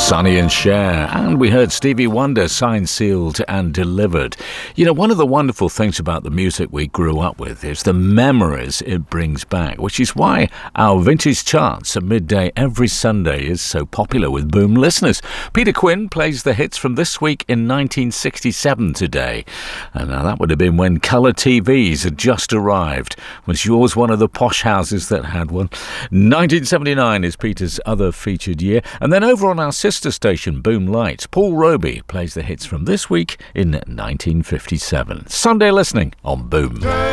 Sonny and Cher, and we heard Stevie Wonder, Signed, Sealed and Delivered. You know, one of the wonderful things about the music we grew up with is the memories it brings back, which is why our Vintage Charts at midday every Sunday is so popular with Boom listeners. Peter Quinn plays the hits from this week in 1967 today. And now that would have been when colour TVs had just arrived. Was yours one of the posh houses that had one? 1979 is Peter's other featured year. And then over on our sister station, Boom Lights, Paul Roby plays the hits from this week in 1957. Sunday listening on Boom.